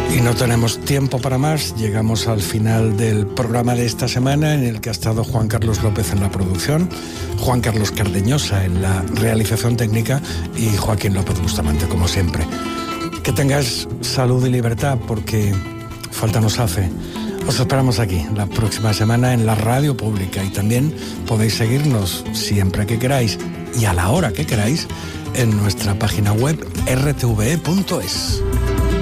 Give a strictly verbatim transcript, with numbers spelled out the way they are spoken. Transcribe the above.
Y no tenemos tiempo para más. Llegamos al final del programa de esta semana, en el que ha estado Juan Carlos López en la producción, Juan Carlos Cardeñosa en la realización técnica y Joaquín López Bustamante, como siempre. Que tengáis salud y libertad, porque falta nos hace. Os esperamos aquí la próxima semana en la radio pública, y también podéis seguirnos siempre que queráis y a la hora que queráis en nuestra página web r t v e punto es.